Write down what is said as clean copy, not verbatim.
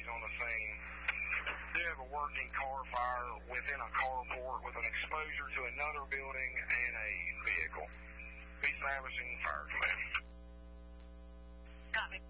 on the scene. Do have a working car fire within a carport with an exposure to another building and a vehicle. Be establishing fire command. Copy.